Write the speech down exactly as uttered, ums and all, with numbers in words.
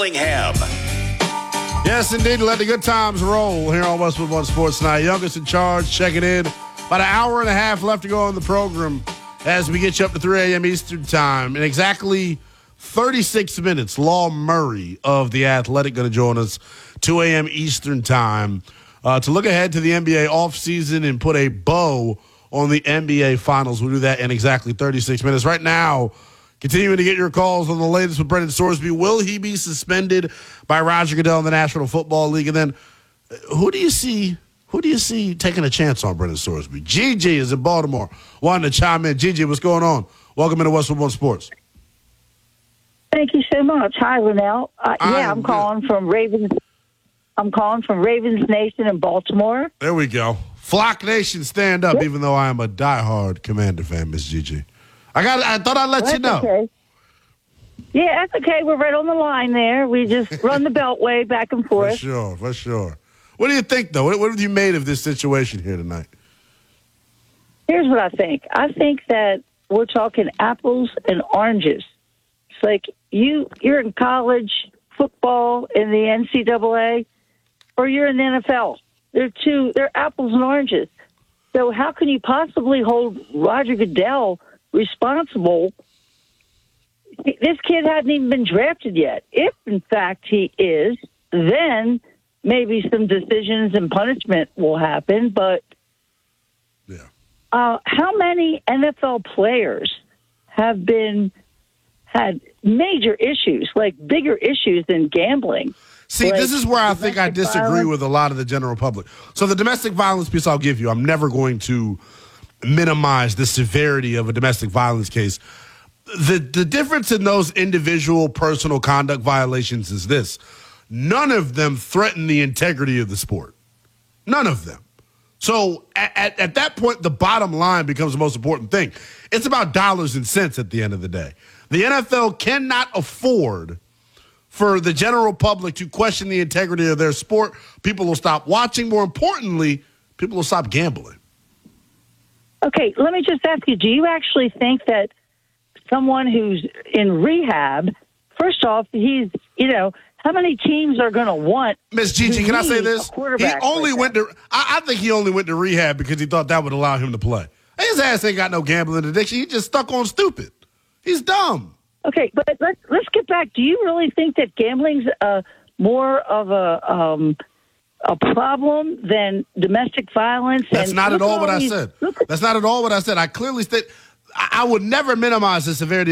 Dillingham. Yes, indeed. Let the good times roll here on Westwood One Sports Night. Youngest in charge checking in. About an hour and a half left to go on the program as we get you up to three a.m. Eastern Time. In exactly thirty-six minutes, Law Murray of The Athletic going to join us two a.m. Eastern Time uh, to look ahead to the N B A offseason and put a bow on the N B A Finals. We'll do that in exactly thirty-six minutes. Right now, continuing to get your calls on the latest with Brendan Sorsby. Will he be suspended by Roger Goodell in the National Football League? And then who do you see who do you see taking a chance on Brendan Sorsby? Gigi is in Baltimore wanting to chime in. Gigi, what's going on? Welcome into Westwood One Sports. Thank you so much. Hi, Linnell. Uh, yeah, I'm calling good. from Ravens. I'm calling from Ravens Nation in Baltimore. There we go. Flock Nation, stand up, yep. Even though I am a diehard Commander fan, Miss Gigi. I got. I thought I'd let well, you know. Okay. Yeah, that's okay. We're right on the line there. We just run the beltway back and forth. For sure, for sure. What do you think, though? What, what have you made of this situation here tonight? Here's what I think. I think that we're talking apples and oranges. It's like you, you're in college football in the N C double A, or you're in the N F L. They're two. They're apples and oranges. So how can you possibly hold Roger Goodell responsible? This kid hadn't even been drafted yet. If, in fact, he is, then maybe some decisions and punishment will happen. But yeah. uh, how many N F L players have been had major issues, like bigger issues than gambling? See, like this is where I think I disagree violence. with a lot of the general public. So the domestic violence piece I'll give you, I'm never going to minimize the severity of a domestic violence case. The the difference in those individual personal conduct violations is this. None of them threaten the integrity of the sport. None of them. So at, at, at that point, the bottom line becomes the most important thing. It's about dollars and cents at the end of the day. The N F L cannot afford for the general public to question the integrity of their sport. People will stop watching. More importantly, people will stop gambling. Okay, let me just ask you, do you actually think that someone who's in rehab, first off, he's, you know, how many teams are going to want? Miss Gigi, can I say this? He only like went to, I, I think he only went to rehab because he thought that would allow him to play. His ass ain't got no gambling addiction. He just stuck on stupid. He's dumb. Okay, but let's, let's get back. Do you really think that gambling's uh, more of a um, a problem than domestic violence? That's and not at all what I these, said. Look, That's not at all what I said. I clearly state I would never minimize the severity